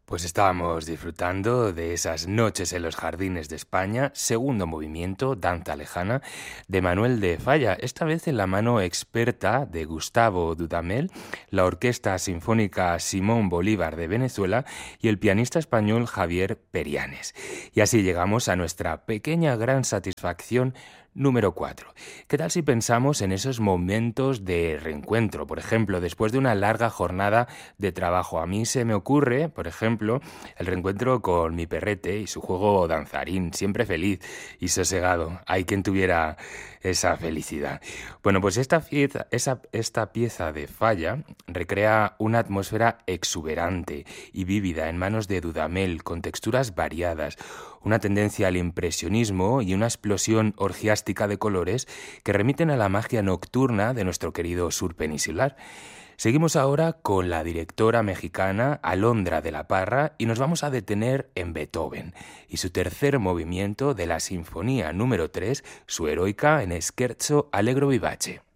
Pues estábamos disfrutando de esas noches en los jardines de España, segundo movimiento, Danza Lejana, de Manuel de Falla, esta vez en la mano experta de Gustavo Dudamel, la Orquesta Sinfónica Simón Bolívar de Venezuela y el pianista español Javier Perianes. Y así llegamos a nuestra pequeña gran satisfacción número 4. ¿Qué tal si pensamos en esos momentos de reencuentro? Por ejemplo, después de una larga jornada de trabajo. A mí se me ocurre, por ejemplo, el reencuentro con mi perrete y su juego danzarín, siempre feliz y sosegado. Hay quien tuviera esa felicidad. Bueno, pues esta pieza de Falla recrea una atmósfera exuberante y vívida en manos de Dudamel, con texturas variadas, una tendencia al impresionismo y una explosión orgiástica de colores que remiten a la magia nocturna de nuestro querido sur peninsular. Seguimos ahora con la directora mexicana Alondra de la Parra y nos vamos a detener en Beethoven y su tercer movimiento de la Sinfonía número 3, su heroica en Scherzo Allegro Vivace.